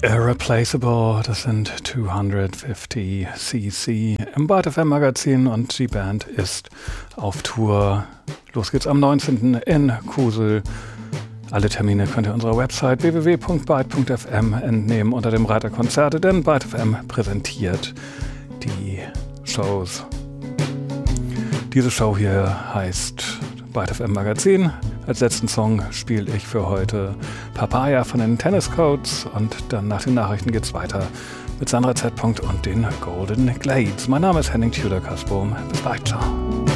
Irreplaceable, das sind 250cc im Byte FM Magazin und die Band ist auf Tour. Los geht's am 19. in Kusel. Alle Termine könnt ihr unserer Website www.byte.fm entnehmen unter dem Reiter Konzerte, denn Byte FM präsentiert die Shows. Diese Show hier heißt Byte FM Magazin. Als letzten Song spiele ich für heute Papaya von den Tennis Codes und dann nach den Nachrichten geht's weiter mit Sandra Z. und den Golden Glades. Mein Name ist Henning Tudor-Kasbohm. Bis bald, ciao.